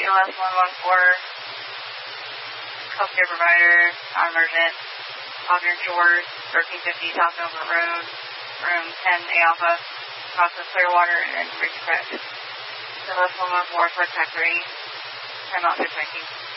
ELS 114, healthcare provider, non-emergent, Ogden Shores, 1350 South Nova Road, room 10A Alpha, across the Clearwater and Ridgecrest. ELS 114, for Tech 3, time out 619.